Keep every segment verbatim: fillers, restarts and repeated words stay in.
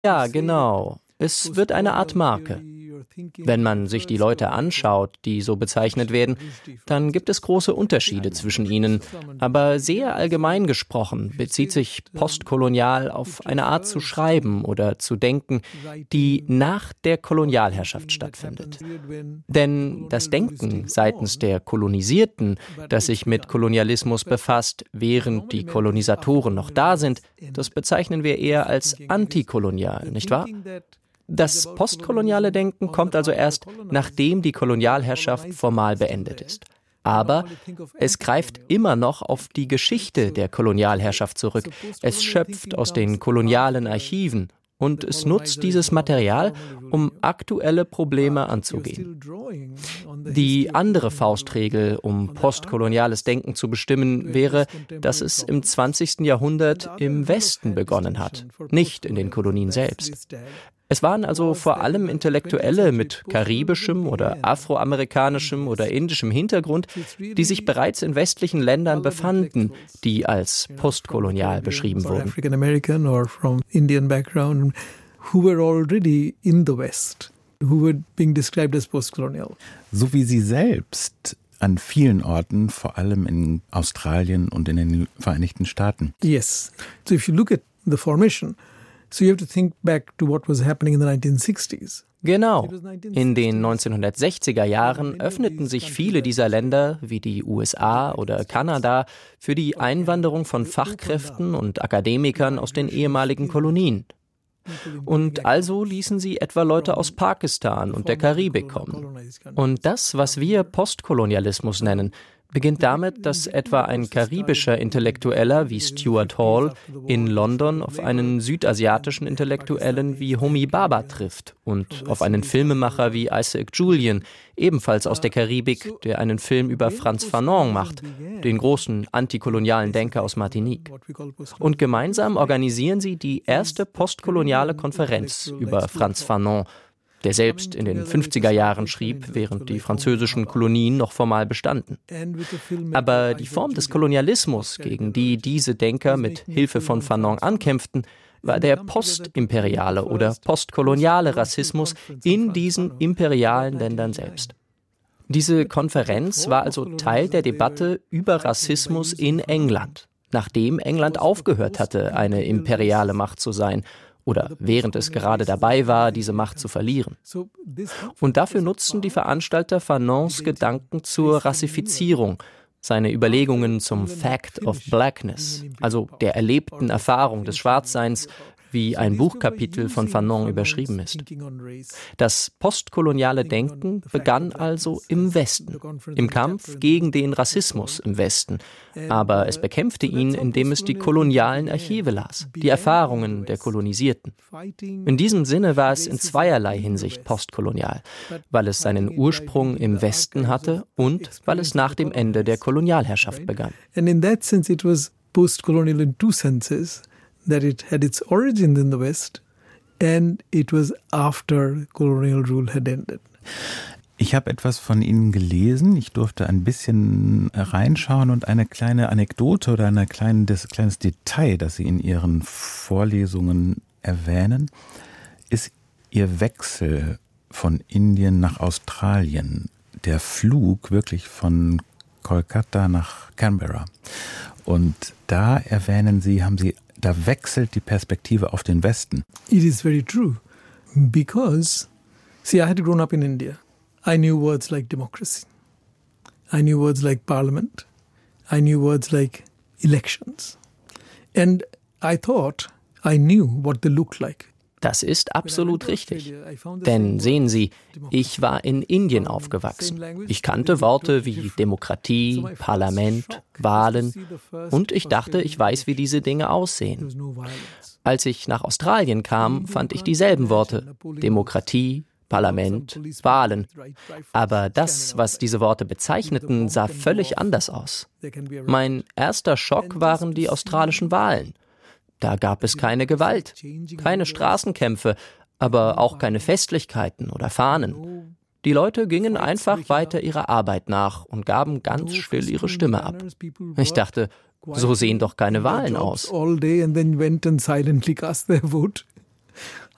Ja, genau. Es wird eine Art Marke. Wenn man sich die Leute anschaut, die so bezeichnet werden, dann gibt es große Unterschiede zwischen ihnen. Aber sehr allgemein gesprochen bezieht sich postkolonial auf eine Art zu schreiben oder zu denken, die nach der Kolonialherrschaft stattfindet. Denn das Denken seitens der Kolonisierten, das sich mit Kolonialismus befasst, während die Kolonisatoren noch da sind, das bezeichnen wir eher als antikolonial, nicht wahr? Das postkoloniale Denken kommt also erst, nachdem die Kolonialherrschaft formal beendet ist. Aber es greift immer noch auf die Geschichte der Kolonialherrschaft zurück. Es schöpft aus den kolonialen Archiven und es nutzt dieses Material, um aktuelle Probleme anzugehen. Die andere Faustregel, um postkoloniales Denken zu bestimmen, wäre, dass es im zwanzigsten Jahrhundert im Westen begonnen hat, nicht in den Kolonien selbst. Es waren also vor allem Intellektuelle mit karibischem oder afroamerikanischem oder indischem Hintergrund, die sich bereits in westlichen Ländern befanden, die als postkolonial beschrieben wurden. African American or from Indian background who were already in the West, who were being described as postcolonial. So wie Sie selbst an vielen Orten, vor allem in Australien und in den Vereinigten Staaten. Yes. So if you look at the formation, so you have to think back to what was happening in the nineteen sixties. Genau. In den neunzehnhundertsechziger Jahren öffneten sich viele dieser Länder, wie die U S A oder Kanada, für die Einwanderung von Fachkräften und Akademikern aus den ehemaligen Kolonien. Und also ließen sie etwa Leute aus Pakistan und der Karibik kommen. Und das, was wir Postkolonialismus nennen, beginnt damit, dass etwa ein karibischer Intellektueller wie Stuart Hall in London auf einen südasiatischen Intellektuellen wie Homi Bhabha trifft und auf einen Filmemacher wie Isaac Julien, ebenfalls aus der Karibik, der einen Film über Frantz Fanon macht, den großen antikolonialen Denker aus Martinique. Und gemeinsam organisieren sie die erste postkoloniale Konferenz über Frantz Fanon, der selbst in den fünfziger Jahren schrieb, während die französischen Kolonien noch formal bestanden. Aber die Form des Kolonialismus, gegen die diese Denker mit Hilfe von Fanon ankämpften, war der postimperiale oder postkoloniale Rassismus in diesen imperialen Ländern selbst. Diese Konferenz war also Teil der Debatte über Rassismus in England, nachdem England aufgehört hatte, eine imperiale Macht zu sein, oder während es gerade dabei war, diese Macht zu verlieren. Und dafür nutzten die Veranstalter Fanons Gedanken zur Rassifizierung, seine Überlegungen zum Fact of Blackness, also der erlebten Erfahrung des Schwarzseins, wie ein Buchkapitel von Fanon überschrieben ist. Das postkoloniale Denken begann also im Westen, im Kampf gegen den Rassismus im Westen. Aber es bekämpfte ihn, indem es die kolonialen Archive las, die Erfahrungen der Kolonisierten. In diesem Sinne war es in zweierlei Hinsicht postkolonial, weil es seinen Ursprung im Westen hatte und weil es nach dem Ende der Kolonialherrschaft begann. And in that sense it was postcolonial in two senses. That it had its origins in the West and it was after colonial rule had ended. Ich habe etwas von Ihnen gelesen. Ich durfte ein bisschen reinschauen und eine kleine Anekdote oder ein kleines, kleines Detail, das Sie in Ihren Vorlesungen erwähnen, ist Ihr Wechsel von Indien nach Australien. Der Flug wirklich von Kolkata nach Canberra. Und da erwähnen Sie, haben Sie Da wechselt die Perspektive auf den Westen. It is very true. Because, see, I had grown up in India. I knew words like democracy. I knew words like parliament. I knew words like elections. And I thought I knew what they looked like. Das ist absolut richtig. Denn sehen Sie, ich war in Indien aufgewachsen. Ich kannte Worte wie Demokratie, Parlament, Wahlen und ich dachte, ich weiß, wie diese Dinge aussehen. Als ich nach Australien kam, fand ich dieselben Worte, Demokratie, Parlament, Wahlen. Aber das, was diese Worte bezeichneten, sah völlig anders aus. Mein erster Schock waren die australischen Wahlen. Da gab es keine Gewalt, keine Straßenkämpfe, aber auch keine Festlichkeiten oder Fahnen. Die Leute gingen einfach weiter ihrer Arbeit nach und gaben ganz still ihre Stimme ab. Ich dachte, so sehen doch keine Wahlen aus.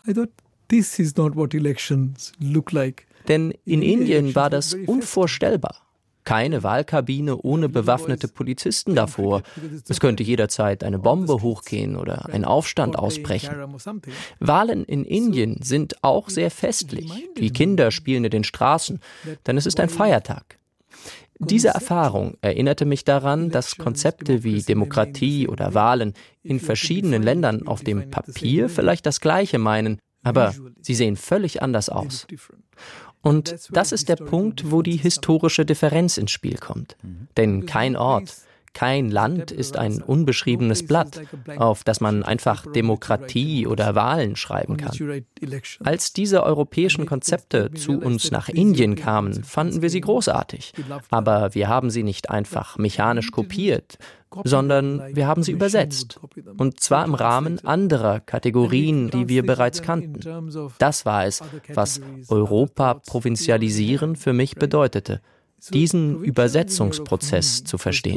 I thought, this is not what elections look like. Denn in Indien war das unvorstellbar. Keine Wahlkabine ohne bewaffnete Polizisten davor. Es könnte jederzeit eine Bombe hochgehen oder ein Aufstand ausbrechen. Wahlen in Indien sind auch sehr festlich. Die Kinder spielen in den Straßen, denn es ist ein Feiertag. Diese Erfahrung erinnerte mich daran, dass Konzepte wie Demokratie oder Wahlen in verschiedenen Ländern auf dem Papier vielleicht das Gleiche meinen, aber sie sehen völlig anders aus. Und das ist der Punkt, wo die historische Differenz ins Spiel kommt. Denn kein Ort, kein Land ist ein unbeschriebenes Blatt, auf das man einfach Demokratie oder Wahlen schreiben kann. Als diese europäischen Konzepte zu uns nach Indien kamen, fanden wir sie großartig. Aber wir haben sie nicht einfach mechanisch kopiert, sondern wir haben sie übersetzt. Und zwar im Rahmen anderer Kategorien, die wir bereits kannten. Das war es, was Europa provinzialisieren für mich bedeutete. Diesen Übersetzungsprozess zu verstehen.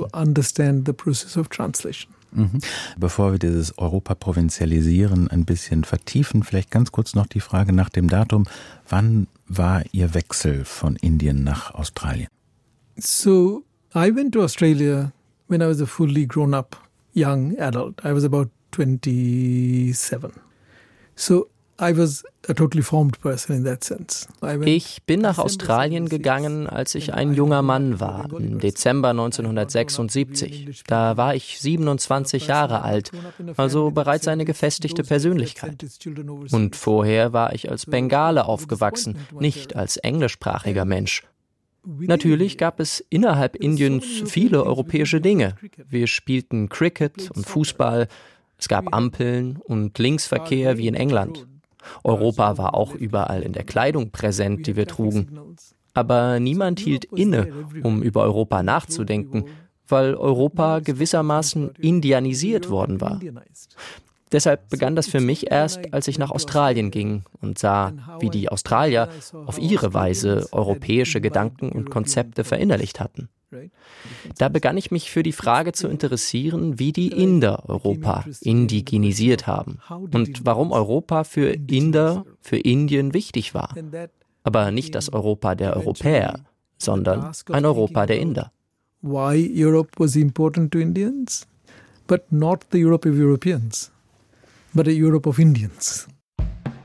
Mhm. Bevor wir dieses Europa-Provinzialisieren ein bisschen vertiefen, vielleicht ganz kurz noch die Frage nach dem Datum. Wann war Ihr Wechsel von Indien nach Australien? So, I went to Australia when I was a fully grown-up young adult. I was about twenty-seven. So, I was a totally formed person in that sense. Ich bin nach Australien gegangen, als ich ein junger Mann war, im Dezember neunzehnhundertsechsundsiebzig. Da war ich siebenundzwanzig Jahre alt, also bereits eine gefestigte Persönlichkeit. Und vorher war ich als Bengale aufgewachsen, nicht als englischsprachiger Mensch. Natürlich gab es innerhalb Indiens viele europäische Dinge. Wir spielten Cricket und Fußball, es gab Ampeln und Linksverkehr wie in England. Europa war auch überall in der Kleidung präsent, die wir trugen. Aber niemand hielt inne, um über Europa nachzudenken, weil Europa gewissermaßen indianisiert worden war. Deshalb begann das für mich erst, als ich nach Australien ging und sah, wie die Australier auf ihre Weise europäische Gedanken und Konzepte verinnerlicht hatten. Da begann ich mich für die Frage zu interessieren, wie die Inder Europa indigenisiert haben und warum Europa für Inder, für Indien wichtig war. Aber nicht das Europa der Europäer, sondern ein Europa der Inder. Why Europe was important to Indians, but not the Europe of Europeans, but a Europe of Indians.